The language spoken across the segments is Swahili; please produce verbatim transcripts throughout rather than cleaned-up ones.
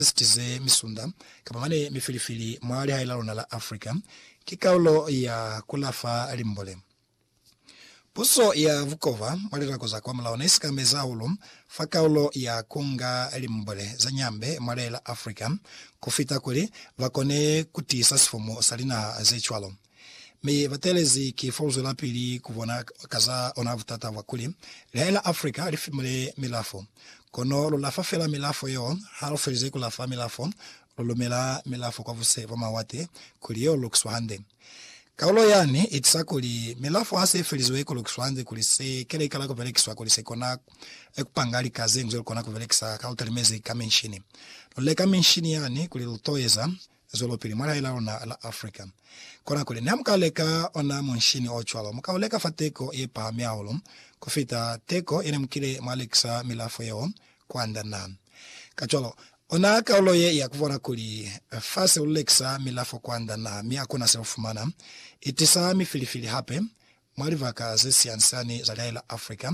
stize misunda kapamane mifilifili mwali hailalo la Africa kikaulo ya kulafa limbole puso ya Vukova mwalira koza kwa mlaona iska mezaulo fakaulo ya kunga limbole za nyambe mwale la Africa kufita kuli vakone kutisa sifomo salina zechwalo me vatelezi kifozo la pili kuvona kaza onavutata wakuli la Africa lifimule milafo kono lulafa fela milafo yo halofelize kulafa milafo lulumela milafo kwa vuse vama wate kuliyo lukswahande kaulo yani itisakuli milafo hase felizwe ko lukswahande kulise kele kala ko velekiswa kulise kona ekupangali kaze nzo kona ko velekisa kauterimeze kamenshini lule kamenshini yani kulilutoyeza zolo pili mara ila ona la Africa kona kule namkaleka ona monshini ochwalo mkaoleka fateko e pa miaolo kufita teko ene mkile maleksa milafo yo kwanda na kacholo ona kaulo ye ya kuvona kuli fase uleksa milafo kwanda na mi akona selfumana itisa mi filifili hape mwali vaka zesi ansani za la Africa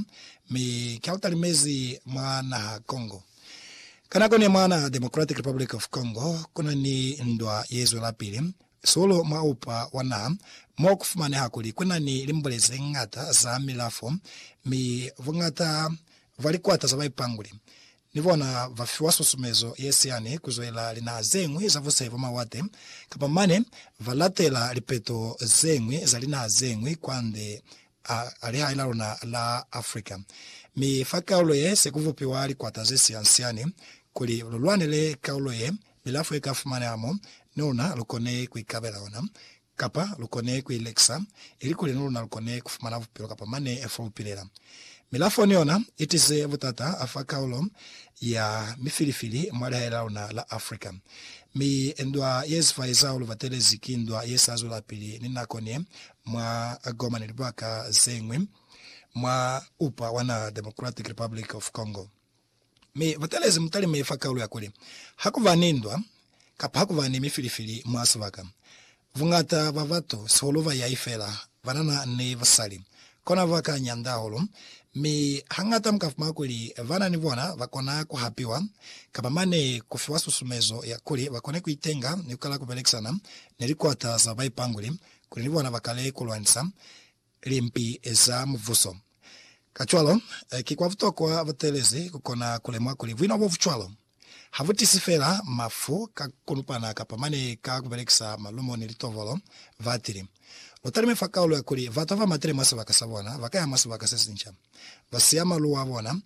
mi kautarimezi mwana Congo kanako ni mwana Democratic Republic of Congo kuna ni ndwa yezo la pili solo maupa wana mokufumane hakuli kuna ni limboleze ngata za milafo mi vungata valikwata za vaipanguli nivona vafiwaso sumezo yesi yani kuzoela lina zengwi za vuse vama wate kapamane valatela lipeto zengwi za lina zengwi kwande aliha ilaro na la Africa mi fakaulo ye sekuvupiwa alikwata zesi ansiani kuli lulwanele kaulo ye milafo ye kafumane amo nuna lukone kuikabela ona kapa lukone kuileksa ili kuli nuna lukone kufumana vupilo kapamane efupilera milafo niona itize vutata afakaulo ya mifilifili mwale hailao na la Africa mi endwa yesfa izaulo vatelezi kindwa yesazo la pili ninakonie mwa goma nilibwaka zengwi mwa upa wana Democratic Republic of Congo mi vatelezi mtali mefakaulo ya kuli hakuvanindwa kapa hakuvani mifilifili mwa asvaka vungata vavato solova ya ifela vanana ne vasali kona vaka nyandaholo mi hangata mkafuma kuli vana nivona vakona kuhapiwa kapamane kufiwa susumezo ya kuli vakone kuitenga nikala kupelekisana nilikuata za vaipanguli kuli nivona vakale kulwanisa limpi za mvuso kachwalo eh, kikwa vutokwa vatelezi kukona kulemwa kuli vina vuchwalo havutisifela mafu kakunupana kapamane kakupelekisa malumo nilitovolo vatiri Otari mefakaulo ya kuli vatava matere masa vakasavona vakaya masa vakasesincha vasiyama luwa vona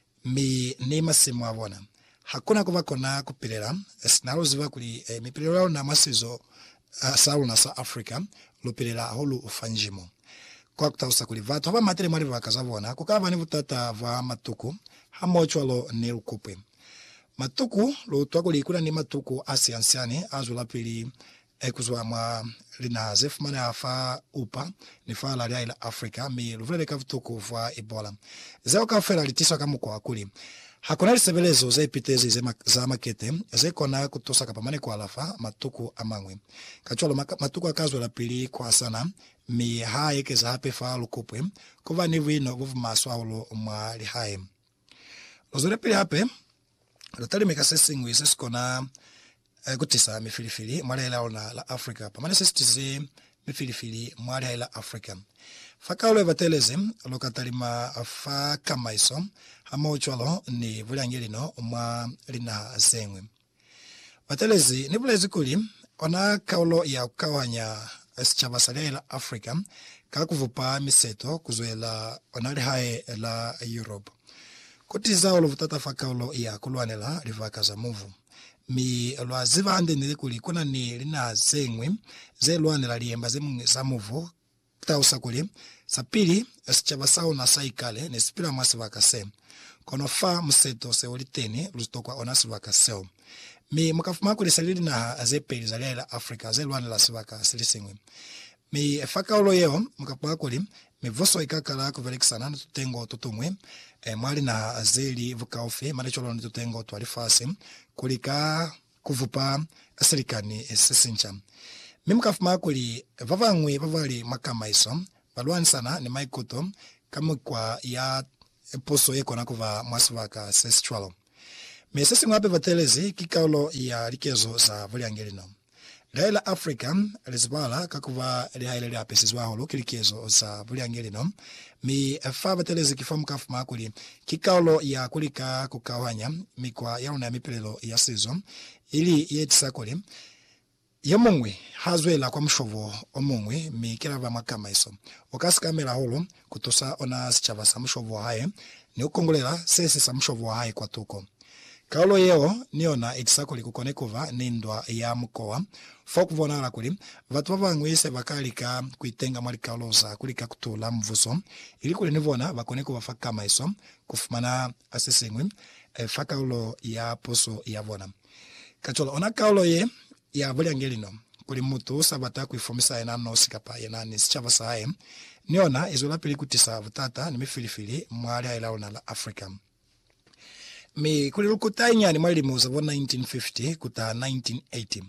mi nima simu avona hakuna kuva kona kupilera sinalo ziva kuli eh, mipilera na masizo uh, salu na sa Africa lupilera holu ufanjimo kwa kutausa kuli vatava matere mwari vakasavona kukava nivutata va matuku hamochwalo ni ukupwe matuku lo twakuli kuna ni matuku asiansiani azula pili ekuzwa mwa lina zefumane afa upa ni fa la ila Africa mi luvele kavutuku vwa Ebola zao kafela litiswa kamuko akuli hakuna lisebelezo za epitezi za, za makete za kona kutosa kapamane kwa alafa matuku amangwe kacholo matuku akazwa la pili kwa sana mi hae keza hape fa lukupwe kuva nivino vuvu maswa ulo mwa lihae lozore pili hape lotari mekasesingwi sesikona kutisa mifilifili mwale la ona la Africa pamane sestize mifilifili mwale la Africa fakaulo vateleze lokatalima fa kamaiso hamochwalo ni vulangelino mwa lina zengwe vatelezi ni vulezi kuli ona kaulo ya kawanya sichavasale la Africa kakuvupa miseto kuzoela onali hae la Europe kutiza olovutata fakaulo ya kulwanela rivaka za muvu mi lwaziva ande nile kuli kuna ni lina zengwe ze lwanela liemba ze samuvu tausa kuli sapili sichavasao na saikale ne sipila masivaka se kono fa museto se oliteni lustokwa onasivaka seo mi mukafuma kuli salili na ze peli za la Africa ze lwanela sivaka silisengwe mi fakaulo yeo mukafuma kuli mi voso ikakala kuvelekisana tutengo tutumwe e, mwali na zeli vukaufi manecholo ni tutengo tualifasi kulika kuvupa serikani sesincha mimukafuma kuli vavangwe vavali makamaiso valwani sana ni maikuto kama kwa ya poso yeko na kuva mwasivaka sesichwalo mesesi ngwape vatelezi kikaulo ya likezo za vuliangelino Laila Africa lizibala kakuva lihaile lya pesi zwaholo kilikezo za vuliangelino mi fava telezi kifamu kafu makuli kikaulo ya kulika kukawanya mikwa yauna ya mipilelo ya sizo ili yetisa kuli yomongwe hazwela kwa mshovo omongwe mikila va makama iso wakasi kamela holo kutosa ona sichava sa mshovo hae ni ukongolela sese sa mshovo hae kwa tuko kaulo yeo niona itisakuli kukonekuva nindwa ya mkoa foku vonala kuli vatu vavangwise vakalika kuitenga mwali kaulo za kulika kutula mvuso ili kuli nivona vakonekuva fakama iso kufumana asisingwi e, fakaulo ya poso ya vona kachola ona kaulo ye ya vuliangelino kuli mutu sabata kuifomisa ena no sikapa ena ni sichava sae niona izola pili kutisa vutata ni mifilifili mwali hailauna la Africa mi kuli lukuta inyani mwali muza vo nineteen fifty kuta nineteen eighty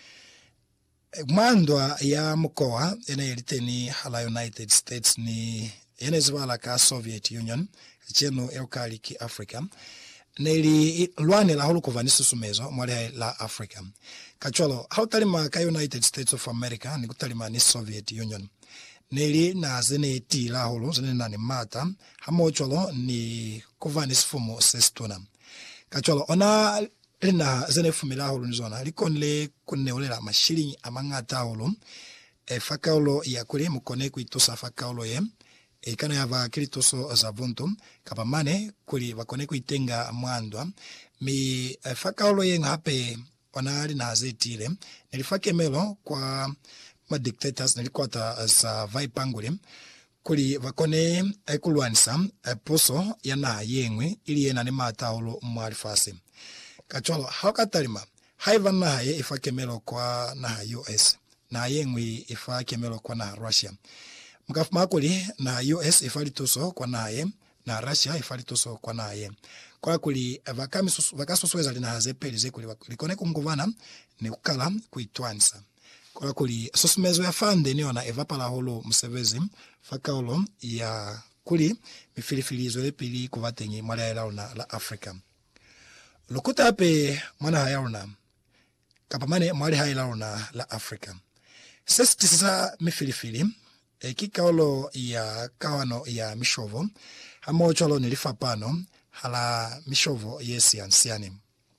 mwandwa ya mkoa ena yeliteni hala United States ni ena izwala ka Soviet Union cheno elkali ki Africa neli luane la hulu kuvanisu sumezo mwale la Africa kacholo hautalima ka United States of America ni kutalima ni Soviet Union neli na zene ti la hulu zene nani mata hamocholo ni kuvanisu fumo sestuna kacholo ona lina zene fumila hulu nizona likonle kuneolela mashilingi amangata hulu e fakaulo ya kuli mukone kuitusa fakaulo ye e kana yava kilitoso za vuntu kapamane kuli vakone kuitenga mwandwa mi e, fakaulo ye ngape onali na zetile nilifake melo kwa ma dictators nilikwata za vaipanguli kuli vakone e, kulwanisa e, poso yana yengwe ili yena ni mataulo mwalifasi kacholo hakatalima haiva na haye ifake melo kwa na U S na yengwe ifake melo kwa na Russia mkafu makuli na U S ifali tuso kwa naye na Russia ifali tuso kwa naye kwa kuli vakasusuweza lina hazepeli ze kuli likone kumguvana ni ukala kuitwanisa kwa kuli sosumezo ya fande niona evapala holo msevezi fakaulo ya kuli mifilifili zoe pili kuvatengi mwale ya ilauna la Africa lukuta hape mwana hayauna kapamane mwale ya ilauna la Africa sesi tisisa mifilifili e kikaulo ya kawano ya mishovo hamo cholo nilifapano hala mishovo yesi ansiani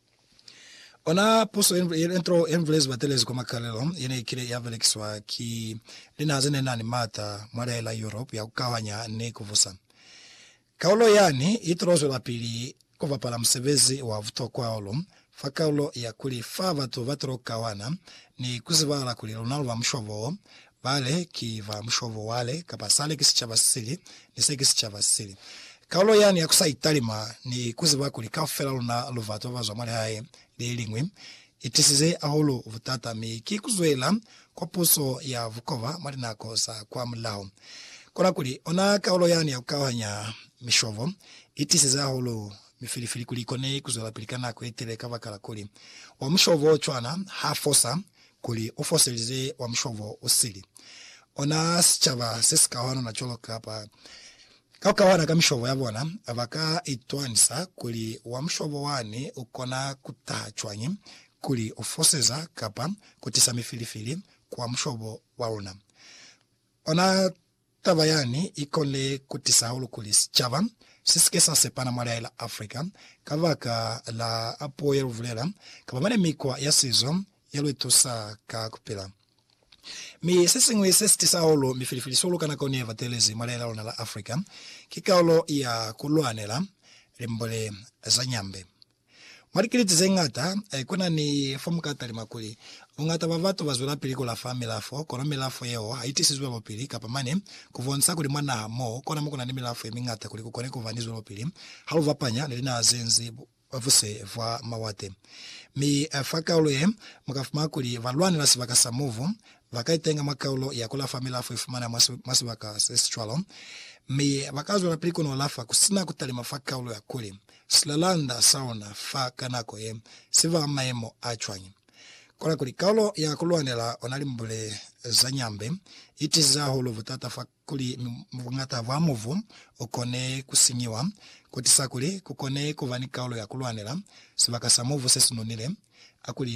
ona puso entro enveles batelezi kwa makalelo yene kile ya velexwa ki lina zene nani mata mwale la Europe ya kukawanya ne kuvusa kaulo yani itrozo la pili kuva pala msevezi wa vuto kwa olo fakaulo ya kuli fava to vatro kawana ni kuzivala kuli lunalwa mshovo vale ki va mshovo wale kapasale kisichava sili niseki kisichava sili kaulo yani ya kusa italima ni kuziva kuli kafela luna luvato vazo mwale hae lingwi itisize aholo vutata mi kikuzwela kwa puso ya vukova mwali nako za kwa mlao kona kuli ona kaulo yani ya kukawanya mishovo itisize aholo mifilifili kuli kone kuzwela pilikana kuetele kava kala kuli wa mshovo chwana hafosa kuli ufoselize wa mshovo usili ona sichava sesikawana na cholo kapa kaukawana kamishovo yabona avaka itwanisa kuli wa mshovo wani ukona kutachwanyi kuli ufoseza kapa kutisa mifilifili kwa mshovo wauna ona tabayani ikole kutisa hulu kuli sichava sisikesa sepana mwale ya ila Africa kavaka la apo ya uvulela kapamane mikwa ya sizo yalo itosa ka kupila mi sesingwe sestisa holo mifilifili solo kana koni eva telezi mwale la la Africa kikaulo ya kuluanela limbole za nyambe marikiliti zengata eh, kuna ni fomu katali makuli ungata vavato vazwela piliko la familafo kono milafo yeo haiti sizwe lopili kapamane kuvonsa kuli mwana hamo kona mukuna ni milafo emingata kuli kukone kuvanizwe lopili halu vapanya nilina azenzi vuse vwa mawate mi uh, fakaulo ye mukafuma kuli valwani lasi vakasa muvu vakaitenga makaulo ya kula familafo ifumana masu, masu vaka sestualo mi vakazwa la piliko no lafa kusina kutali mafakaulo ya kuli slalanda sauna fa kanako ye siva maemo achwanyi kona kuli kaulo ya kuluanela onalimbule za nyambe iti za holo vutata fa kuli mvungata vamuvu ukone kusinyiwa kuti sakuli kukone kuvanika ulo yakulwanira sivakasamuvu sesununile akuli